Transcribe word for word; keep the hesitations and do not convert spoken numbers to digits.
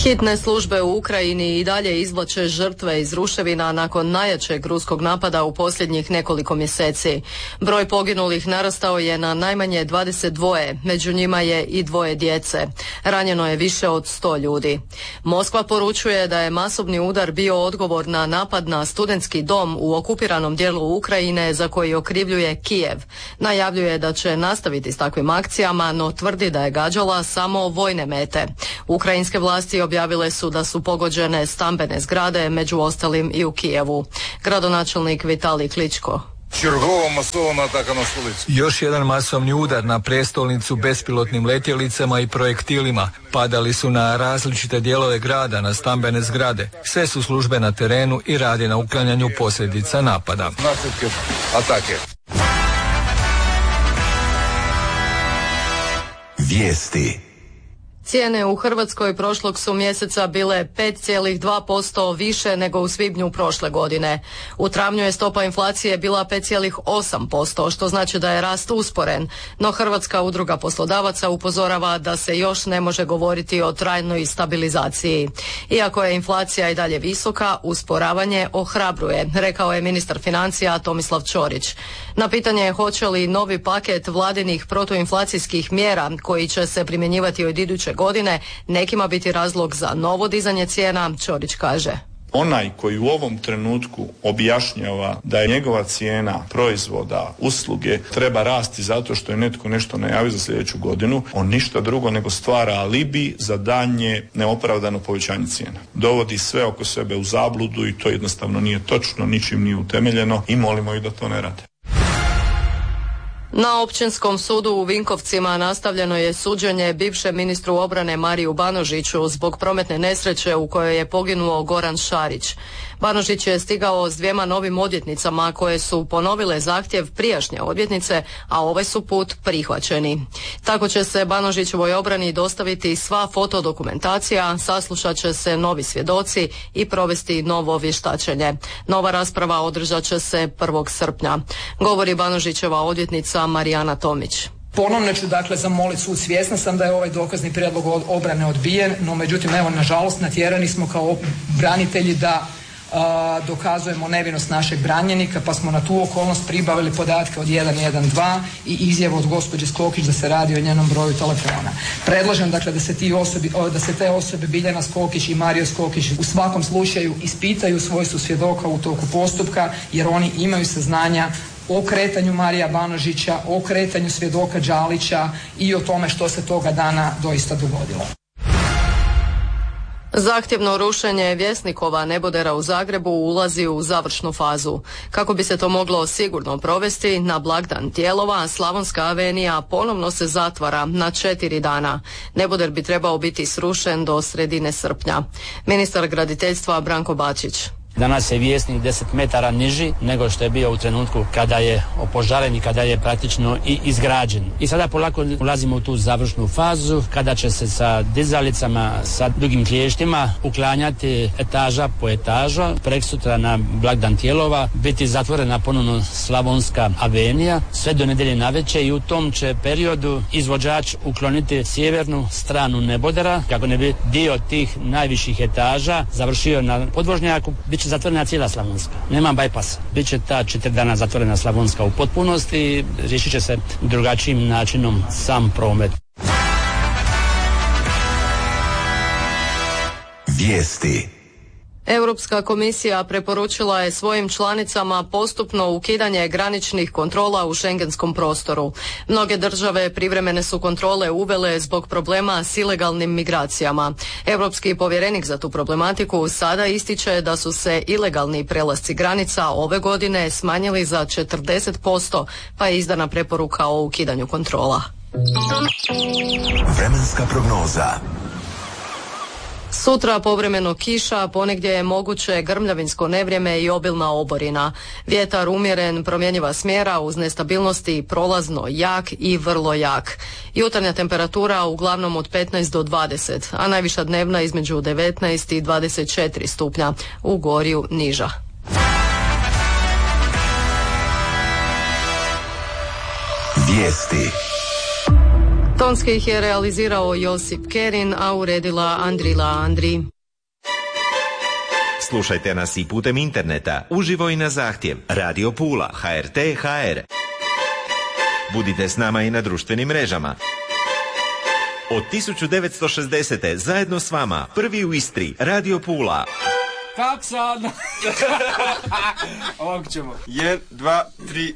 Hitne službe u Ukrajini i dalje izvlače žrtve iz ruševina nakon najjačeg ruskog napada u posljednjih nekoliko mjeseci. Broj poginulih narastao je na najmanje dvadeset dva, među njima je i dvoje djece. Ranjeno je više od sto ljudi. Moskva poručuje da je masovni udar bio odgovor na napad na studentski dom u okupiranom dijelu Ukrajine za koji okrivljuje Kijev. Najavljuje da će nastaviti s takvim akcijama, no tvrdi da je gađala samo vojne mete. Ukrajinske vlasti objavile su da su pogođene stambene zgrade, među ostalim i u Kijevu. Gradonačelnik Vitalij Kličko. Još jedan masovni udar na prijestolnicu bespilotnim letjelicama i projektilima. Padali su na različite dijelove grada, na stambene zgrade. Sve su službe na terenu i radi na uklanjanju posljedica napada. Vijesti. Cijene u Hrvatskoj prošlog su mjeseca bile pet zarez dva posto više nego u svibnju prošle godine. U travnju je stopa inflacije bila pet zarez osam posto, što znači da je rast usporen, no Hrvatska udruga poslodavaca upozorava da se još ne može govoriti o trajnoj stabilizaciji. Iako je inflacija i dalje visoka, usporavanje ohrabruje, rekao je ministar financija Tomislav Ćorić. Na pitanje hoće li novi paket vladinih protuinflacijskih mjera koji će se primjenjivati od iduće godine nekima biti razlog za novo dizanje cijena, Ćorić kaže. Onaj koji u ovom trenutku objašnjava da je njegova cijena proizvoda, usluge treba rasti zato što je netko nešto najavio za sljedeću godinu, on ništa drugo nego stvara alibi za daljnje neopravdano povećanje cijena. Dovodi sve oko sebe u zabludu i to jednostavno nije točno, ničim nije utemeljeno i molimo ih da to ne rade. Na Općinskom sudu u Vinkovcima nastavljeno je suđenje bivšem ministru obrane Mariju Banožiću zbog prometne nesreće u kojoj je poginuo Goran Šarić. Banožić je stigao s dvijema novim odvjetnicama koje su ponovile zahtjev prijašnje odvjetnice, a ovaj su put prihvaćeni. Tako će se Banožićevoj obrani dostaviti sva fotodokumentacija, saslušat će se novi svjedoci i provesti novo vještačenje. Nova rasprava održat će se prvog srpnja. Govori Banožićeva odvjetnica Marijana Tomić. Ponovno ću dakle zamoliti sud, svjesna sam da je ovaj dokazni prijedlog obrane odbijen, no međutim evo nažalost natjerani smo kao branitelji da a, dokazujemo nevinost našeg branjenika, pa smo na tu okolnost pribavili podatke od jedan jedan dva i izjavu od gospođe Skokić da se radi o njenom broju telefona. Predlažem dakle da se, ti osobi, da se te osobe Biljana Skokić i Mario Skokić u svakom slučaju ispitaju svojstvo svjedoka u toku postupka, jer oni imaju saznanja o kretanju Marija Banožića, o kretanju svjedoka Đalića i o tome što se toga dana doista dogodilo. Zahtjevno rušenje Vjesnikova nebodera u Zagrebu ulazi u završnu fazu. Kako bi se to moglo sigurno provesti, na blagdan Tijelova Slavonska avenija ponovno se zatvara na četiri dana. Neboder bi trebao biti srušen do sredine srpnja. Ministar graditeljstva Branko Bačić. Danas je Vjesnik deset metara niži nego što je bio u trenutku kada je opožaren i kada je praktično i izgrađen. I sada polako ulazimo u tu završnu fazu kada će se sa dizalicama, sa dugim klještima uklanjati etaža po etaža. Preksutra na blagdan Tijelova biti zatvorena ponovno Slavonska avenija sve do nedjelje navečer i u tom će periodu izvođač ukloniti sjevernu stranu nebodera kako ne bi dio tih najviših etaža završio na podvožnjaku. Biće zatvorena cijela Slavonska. Nema bajpasa. Biće ta četiri dana zatvorena Slavonska u potpunosti i riješit će se drugačijim načinom sam promet. Vijesti. Europska komisija preporučila je svojim članicama postupno ukidanje graničnih kontrola u šengenskom prostoru. Mnoge države privremene su kontrole uvele zbog problema s ilegalnim migracijama. Europski povjerenik za tu problematiku sada ističe da su se ilegalni prelasci granica ove godine smanjili za četrdeset posto, pa je izdana preporuka o ukidanju kontrola. Vremenska prognoza. Sutra povremeno kiša, ponegdje je moguće grmljavinsko nevrijeme i obilna oborina. Vjetar umjeren, promjenjiva smjera uz nestabilnosti prolazno jak i vrlo jak. Jutarnja temperatura uglavnom od petnaest do dvadeset, a najviša dnevna između devetnaest i dvadeset četiri stupnja, u Gorju niža. Vijesti. Tonski ih je realizirao Josip Kerin, a uredila Andrila Andri. Slušajte nas i putem interneta, uživo i na zahtjev. Radio Pula, ha er te ha er. Budite s nama i na društvenim mrežama. Od tisuću devetsto šezdesete zajedno s vama, prvi u Istri, Radio Pula. Kak sad? Ovako ćemo. Jedan, dva, tri...